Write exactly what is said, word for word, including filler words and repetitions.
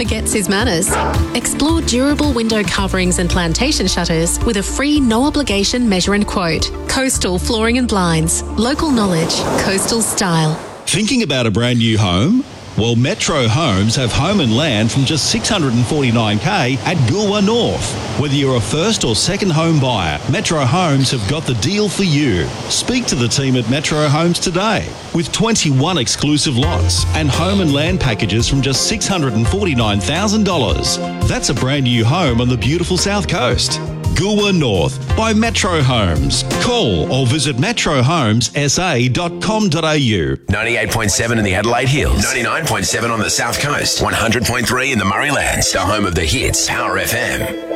forgets his manners. Explore durable window coverings and plantation shutters with a free no-obligation measure and quote. Coastal Flooring and Blinds. Local knowledge. Coastal style. Thinking about a brand new home? Well, Metro Homes have home and land from just six hundred forty-nine thousand dollars at Goolwa North. Whether you're a first or second home buyer, Metro Homes have got the deal for you. Speak to the team at Metro Homes today. With twenty-one exclusive lots and home and land packages from just six hundred forty-nine thousand dollars. That's a brand new home on the beautiful South Coast. Goolwa North by Metro Homes. Call or visit metro homes s a dot com dot a u. ninety-eight point seven in the Adelaide Hills. ninety-nine point seven on the South Coast. one hundred point three in the Murray Lands. The home of the hits. Power F M.